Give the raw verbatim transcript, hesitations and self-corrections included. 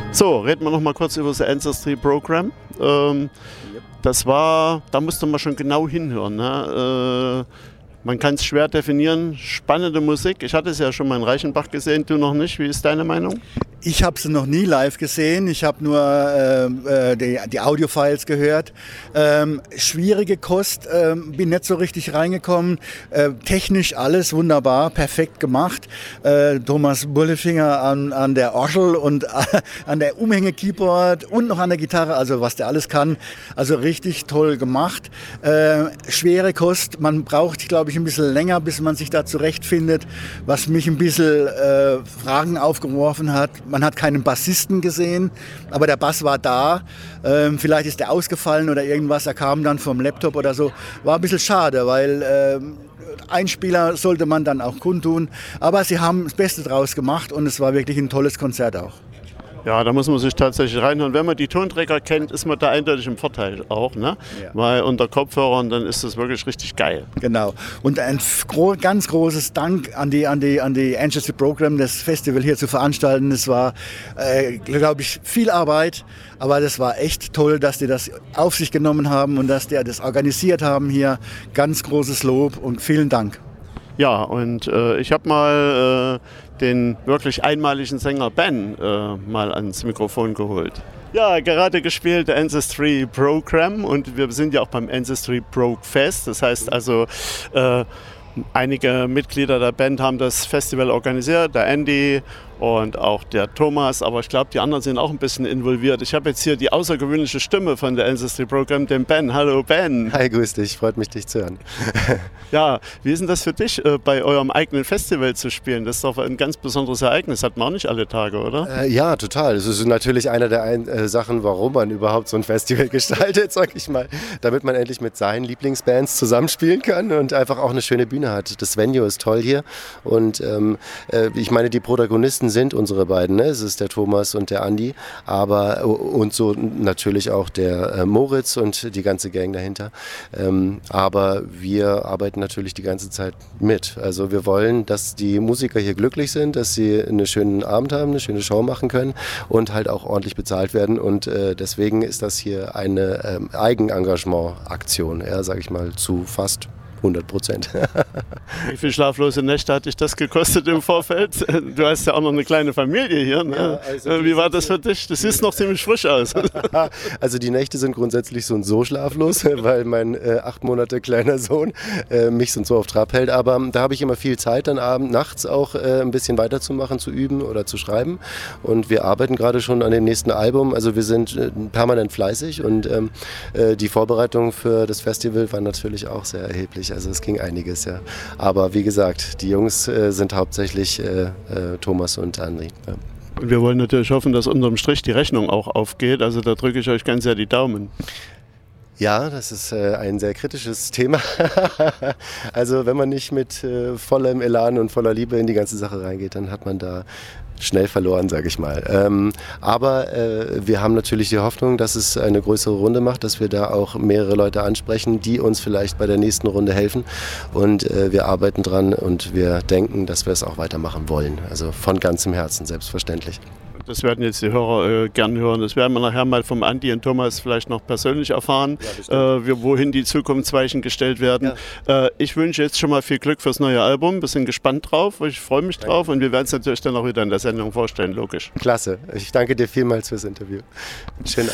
So, reden wir noch mal kurz über das Ancestry Program. Ähm, das war, da musste man schon genau hinhören. Ne? Äh, man kann es schwer definieren. Spannende Musik. Ich hatte es ja schon mal in Reichenbach gesehen, du noch nicht. Wie ist deine Meinung? Ich habe sie noch nie live gesehen, ich habe nur äh, die, die Audiofiles gehört. Ähm, schwierige Kost, äh, bin nicht so richtig reingekommen. Äh, technisch alles wunderbar, perfekt gemacht. Äh, Thomas Bullefinger an, an der Orgel und äh, an der Umhänge-Keyboard und noch an der Gitarre, also was der alles kann. Also richtig toll gemacht. Äh, schwere Kost, man braucht, glaube ich, ein bisschen länger, bis man sich da zurechtfindet, was mich ein bisschen äh, Fragen aufgeworfen hat. Man hat keinen Bassisten gesehen, aber der Bass war da. Ähm, vielleicht ist der ausgefallen oder irgendwas. Er kam dann vom Laptop oder so. War ein bisschen schade, weil ähm, Einspieler sollte man dann auch kundtun. Aber sie haben das Beste draus gemacht und es war wirklich ein tolles Konzert auch. Ja, da muss man sich tatsächlich reinhören. Wenn man die Tonträger kennt, ist man da eindeutig im Vorteil auch, ne? Ja. Weil unter Kopfhörern, dann ist das wirklich richtig geil. Genau. Und ein gro- ganz großes Dank an die, an die, an die Ancestry Program, das Festival hier zu veranstalten. Das war, äh, glaube ich, viel Arbeit, aber das war echt toll, dass die das auf sich genommen haben und dass die das organisiert haben hier. Ganz großes Lob und vielen Dank. Ja, und äh, ich habe mal äh, den wirklich einmaligen Sänger Ben äh, mal ans Mikrofon geholt. Ja, gerade gespielt der Ancestry Program und wir sind ja auch beim Ancestry Prog Fest. Das heißt also, äh, einige Mitglieder der Band haben das Festival organisiert, der Andy und auch der Thomas, aber ich glaube, die anderen sind auch ein bisschen involviert. Ich habe jetzt hier die außergewöhnliche Stimme von der Ancestry Program, den Ben. Hallo Ben. Hi, grüß dich, freut mich, dich zu hören. Ja, wie ist denn das für dich, äh, bei eurem eigenen Festival zu spielen? Das ist doch ein ganz besonderes Ereignis, hat man auch nicht alle Tage, oder? Äh, ja, total. Das ist natürlich eine der ein, äh, Sachen, warum man überhaupt so ein Festival gestaltet, sag ich mal. Damit man endlich mit seinen Lieblingsbands zusammenspielen kann und einfach auch eine schöne Bühne hat. Das Venue ist toll hier und ähm, äh, ich meine, die Protagonisten sind unsere beiden, ne? Es ist der Thomas und der Andi, aber und so natürlich auch der äh, Moritz und die ganze Gang dahinter. Ähm, aber wir arbeiten natürlich die ganze Zeit mit. Also wir wollen, dass die Musiker hier glücklich sind, dass sie einen schönen Abend haben, eine schöne Show machen können und halt auch ordentlich bezahlt werden. Und äh, deswegen ist das hier eine ähm, Eigenengagement-Aktion, ja, sage ich mal, zu fast hundert Prozent. Wie viele schlaflose Nächte hat dich das gekostet im Vorfeld? Du hast ja auch noch eine kleine Familie hier. Ne? Ja, also Wie war das für dich? Das sieht noch ziemlich frisch aus. Also die Nächte sind grundsätzlich so und so schlaflos, weil mein äh, acht Monate kleiner Sohn äh, mich so und so auf Trab hält. Aber da habe ich immer viel Zeit, dann abends, nachts auch äh, ein bisschen weiterzumachen, zu üben oder zu schreiben. Und wir arbeiten gerade schon an dem nächsten Album. Also wir sind äh, permanent fleißig und ähm, äh, die Vorbereitung für das Festival war natürlich auch sehr erheblich. Also es ging einiges, ja. Aber wie gesagt, die Jungs äh, sind hauptsächlich äh, äh, Thomas und André. Ja. Und wir wollen natürlich hoffen, dass unterm Strich die Rechnung auch aufgeht. Also da drücke ich euch ganz sehr die Daumen. Ja, das ist äh, ein sehr kritisches Thema. Also wenn man nicht mit äh, vollem Elan und voller Liebe in die ganze Sache reingeht, dann hat man da schnell verloren, sage ich mal. Ähm, aber äh, wir haben natürlich die Hoffnung, dass es eine größere Runde macht, dass wir da auch mehrere Leute ansprechen, die uns vielleicht bei der nächsten Runde helfen. Und äh, wir arbeiten dran und wir denken, dass wir es auch weitermachen wollen. Also von ganzem Herzen, selbstverständlich. Das werden jetzt die Hörer äh, gern hören. Das werden wir nachher mal vom Andi und Thomas vielleicht noch persönlich erfahren, ja, äh, wohin die Zukunftsweichen gestellt werden. Ja. Äh, ich wünsche jetzt schon mal viel Glück fürs neue Album. Wir sind gespannt drauf. Ich freue mich drauf und wir werden es natürlich dann auch wieder in der Sendung vorstellen, logisch. Klasse. Ich danke dir vielmals fürs Interview. Schönen Abend.